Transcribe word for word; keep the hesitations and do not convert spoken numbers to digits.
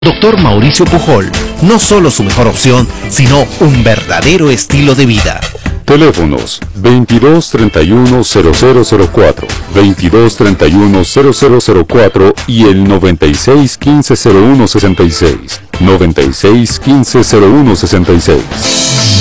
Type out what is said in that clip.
Doctor Mauricio Pujol, no solo su mejor opción, sino un verdadero estilo de vida. Teléfonos veintidós treinta y uno cero cero cero cuatro, veintidós treinta y uno cero cero cero cuatro y el noventa y seis quince cero uno sesenta y seis, noventa y seis quince cero uno sesenta y seis.